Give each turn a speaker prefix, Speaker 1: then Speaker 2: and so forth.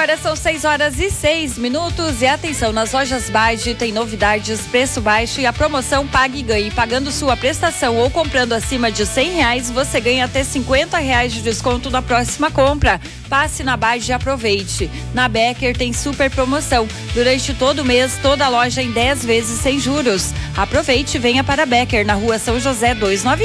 Speaker 1: Agora são 6h06 e atenção, nas lojas Bage tem novidades, preço baixo e a promoção Pague e Ganhe. Pagando sua prestação ou comprando acima de R$100, você ganha até R$50 de desconto na próxima compra. Passe na Bage e aproveite. Na Becker tem super promoção. Durante todo o mês, toda a loja em 10 vezes sem juros. Aproveite e venha para Becker, na Rua São José 293.